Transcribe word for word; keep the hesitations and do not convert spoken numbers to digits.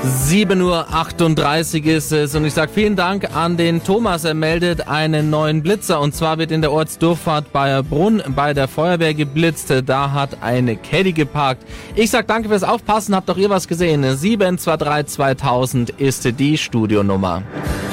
sieben Uhr achtunddreißig ist es und ich sage vielen Dank an den Thomas. Er meldet einen neuen Blitzer und zwar wird in der Ortsdurchfahrt Bayerbrunn bei der Feuerwehr geblitzt. Da hat eine Caddy geparkt. Ich sage danke fürs Aufpassen. Habt doch ihr was gesehen? sieben zwei drei zweitausend ist die Studionummer.